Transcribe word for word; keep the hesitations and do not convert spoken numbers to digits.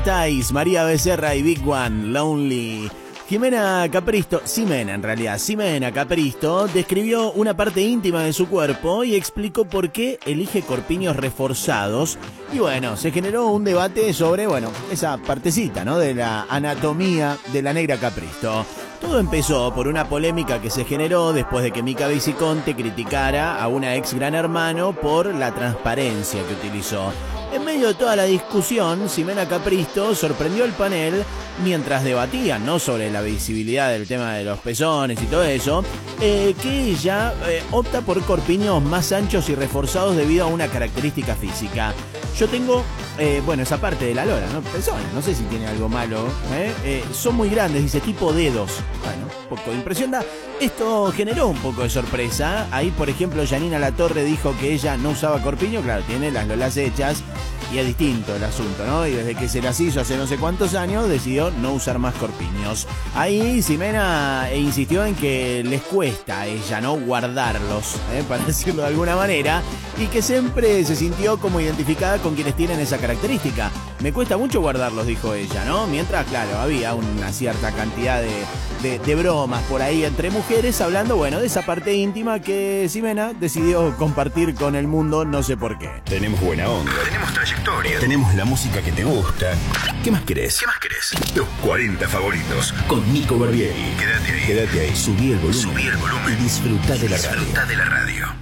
Matthijs, María Becerra y Big One, Lonely. Ximena Capristo, Ximena en realidad, Ximena Capristo describió una parte íntima de su cuerpo y explicó por qué elige corpiños reforzados. Y bueno, se generó un debate sobre, bueno, esa partecita, ¿no?, de la anatomía de la negra Capristo. Todo empezó por una polémica que se generó después de que Mica Viciconte criticara a una ex Gran Hermano por la transparencia que utilizó. En medio de toda la discusión, Ximena Capristo sorprendió el panel mientras debatían, ¿no?, sobre la visibilidad del tema de los pezones y todo eso, eh, que ella eh, opta por corpiños más anchos y reforzados debido a una característica física. Yo tengo, eh, bueno, esa parte de la lora, ¿no?, pezones, no sé si tiene algo malo, ¿eh? Eh, son muy grandes, dice, tipo dedos. Bueno, un poco de impresión da. Esto generó un poco de sorpresa. Ahí, por ejemplo, Janina Latorre dijo que ella no usaba corpiño. Claro, tiene las lolas hechas y es distinto el asunto, ¿no? Y desde que se las hizo hace no sé cuántos años, decidió no usar más corpiños. Ahí Ximena insistió en que les cuesta a ella, ¿no?, guardarlos, ¿eh?, para decirlo de alguna manera, y que siempre se sintió como identificada con quienes tienen esa característica. Me cuesta mucho guardarlos, dijo ella, ¿no? Mientras, claro, había una cierta cantidad de, de, de bromas por ahí entre mujeres hablando, bueno, de esa parte íntima que Ximena decidió compartir con el mundo, no sé por qué. Tenemos buena onda. Tenemos trayectoria. Tenemos la música que te gusta. ¿Qué más querés? ¿Qué más querés? Los cuarenta favoritos. Con Nico Barbieri. Quédate ahí. Quédate ahí. Subí el volumen. Subí el volumen. Y disfruta de la radio. Disfruta de la radio.